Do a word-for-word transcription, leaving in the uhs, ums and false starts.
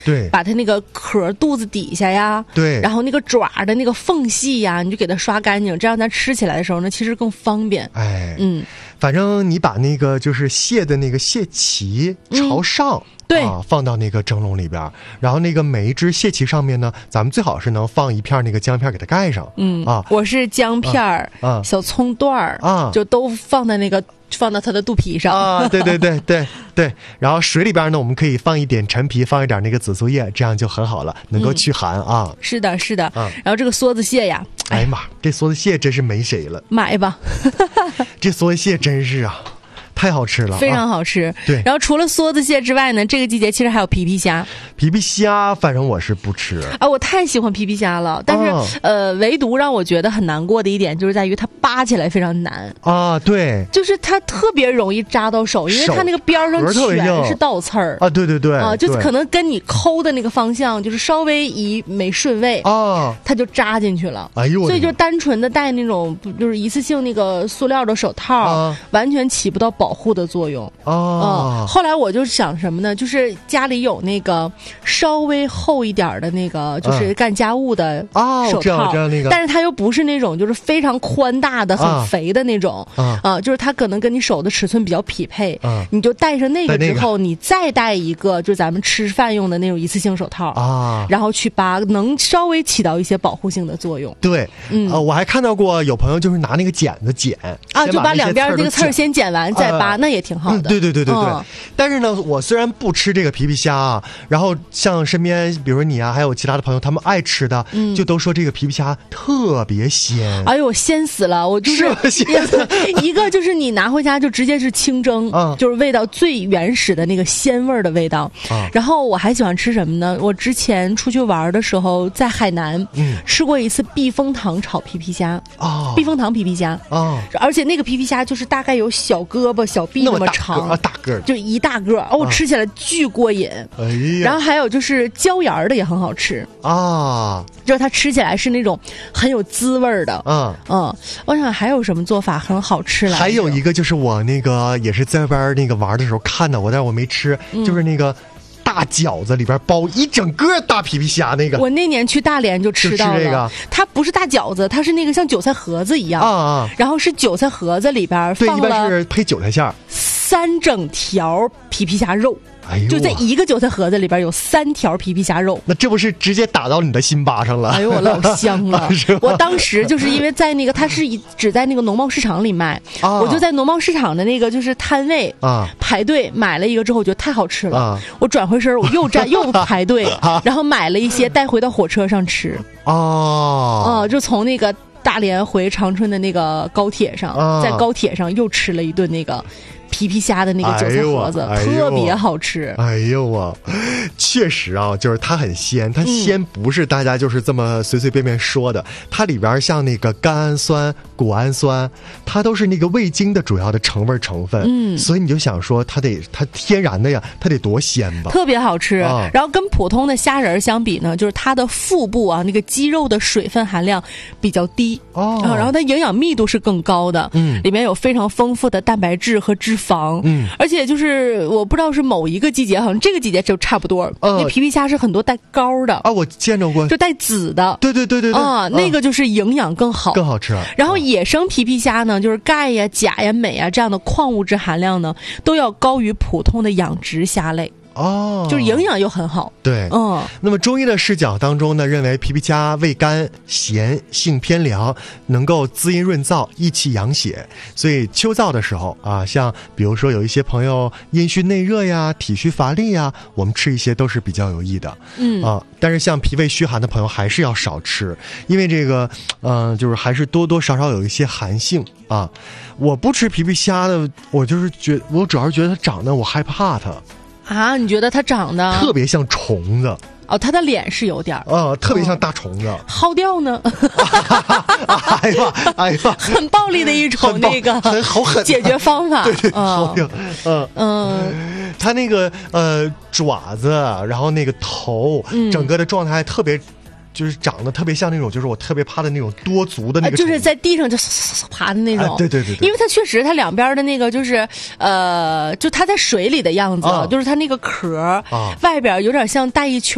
对， 把它那个壳肚子底下呀， 对， 然后那个爪的那个缝隙呀，你就给它刷干净，这样咱吃起来的时候呢，其实更方便。 哎， 嗯， 反正你把那个就是蟹的那个蟹鳍朝上。嗯对啊，放到那个蒸笼里边，然后那个每一只蟹鳍上面呢，咱们最好是能放一片那个姜片给它盖上。 嗯啊， 我是姜片儿、啊啊、小葱段儿啊，就都放在那个放到它的肚皮上啊。对对对对对。然后水里边呢，我们可以放一点陈皮，放一点那个紫苏叶，这样就很好了，能够驱寒啊。 嗯、是的，是的。 啊、 然后这个梭子蟹呀， 哎呀妈，这梭子蟹真是没谁了， 买吧。 这梭子蟹真是啊。太好吃了， 非常好吃。 啊、对， 然后除了梭子蟹之外呢，这个季节其实还有皮皮虾。 皮皮虾，反正我是不吃啊，我太喜欢皮皮虾了。但是、哦、呃，唯独让我觉得很难过的一点，就是在于它扒起来非常难啊。对， 就是它特别容易扎到手，因为它那个边上全是倒刺儿啊。对对对， 啊，就可能跟你抠的那个方向就是稍微一没顺位啊， 它就扎进去了。 哎呦， 所以就单纯的戴那种就是一次性那个塑料的手套，啊、完全起不到保护的作用哦、 嗯。后来我就想什么呢？就是家里有那个稍微厚一点的那个，就是干家务的手套， 哦、那个， 但是它又不是那种就是非常宽大的、很肥的那种啊、呃，就是它可能跟你手的尺寸比较匹配。啊、你就戴上那个之后，你再戴一个，就是咱们吃饭用的那种一次性手套啊，然后去扒，能稍微起到一些保护性的作用。 对，嗯、呃，我还看到过有朋友就是拿那个剪子剪啊，就把两边这个刺儿先剪完再扒，呃、那也挺好的。 嗯、对对对对对。嗯、但是呢，我虽然不吃这个皮皮虾啊，然后像身边比如说你啊，还有其他的朋友，他们爱吃的，嗯、就都说这个皮皮虾特别鲜。 哎呦，我鲜死了！我就是一个就是你拿回家就直接是清蒸，嗯、就是味道最原始的那个鲜味的味道。嗯、然后我还喜欢吃什么呢？我之前出去玩的时候，在海南、嗯、吃过一次避风塘炒皮皮虾。哦，避风塘皮皮虾。哦，而且那个皮皮虾就是大概有小胳膊、小臂那么长， 啊，大个儿， 就一大个哦，吃起来巨过瘾。哎呀，然后还有就是椒盐的也很好吃啊，就是它吃起来是那种很有滋味的。嗯嗯，我想还有什么做法很好吃来着？ 还有一个就是我那个也是在外边那个玩的时候看的，我但是我没吃，嗯、就是那个。大饺子里边包一整个大皮皮虾，那个我那年去大连就吃到了。 这个它不是大饺子，它是那个像韭菜盒子一样啊啊，然后是韭菜盒子里边放了， 对，一般是配韭菜馅儿， 三整条皮皮虾肉。 哎呦， 就在一个韭菜盒子里边有三条皮皮虾肉， 那这不是直接打到你的心巴上了？ 哎呦，我老香了！我当时就是因为在那个，它是只在那个农贸市场里卖，啊、我就在农贸市场的那个就是摊位啊排队买了一个之后，我觉得太好吃了。啊、我转回身我又站又排队，啊、然后买了一些带回到火车上吃。哦，啊，就从那个大连回长春的那个高铁上，啊、在高铁上又吃了一顿那个。皮皮虾的那个韭菜盒子、哎哎、特别好吃。 哎呦啊，确实啊，就是它很鲜，它鲜不是大家就是这么随随便便说的，嗯、它里边像那个甘氨酸、谷氨酸，它都是那个味精的主要的成味成分。嗯，所以你就想说它得它天然的呀，它得多鲜吧， 特别好吃。啊、然后跟普通的虾仁相比呢，就是它的腹部啊那个肌肉的水分含量比较低哦，然后它营养密度是更高的。嗯，里面有非常丰富的蛋白质和脂肪。防，嗯，而且就是我不知道是某一个季节，好像这个季节就差不多。呃，那皮皮虾是很多带膏的啊，我见着过， 就带籽的。 对对对对对啊，那个就是营养更好， 更好吃。 然后野生皮皮虾呢，就是钙呀、钾呀、镁呀这样的矿物质含量呢，都要高于普通的养殖虾类。哦，就是营养又很好。 对，嗯，那么中医的视角当中呢，认为皮皮虾味甘咸，性偏凉，能够滋阴润燥、益气养血。所以秋燥的时候啊，像比如说有一些朋友阴虚内热呀、体虚乏力呀，我们吃一些都是比较有益的。嗯啊，但是像脾胃虚寒的朋友还是要少吃，因为这个，嗯、呃，就是还是多多少少有一些寒性啊。我不吃皮皮虾的，我就是觉，我主要是觉得它长得我害怕它。 啊，你觉得它长得特别像虫子？ 哦，它的脸是有点儿， 呃，特别像大虫子。 薅掉呢？ 哎呀，哎呀， 很暴力的一种那个很好狠解决方法。 对对，薅掉。嗯嗯，它那个呃爪子，然后那个头，嗯、整个的状态特别。就是长得特别像那种，就是我特别怕的那种多足的那个、呃， 就是在地上就爬的那种。 哎、对对对对， 因为它确实它两边的那个就是呃，就它在水里的样子，啊、就是它那个壳、啊、外边有点像带一圈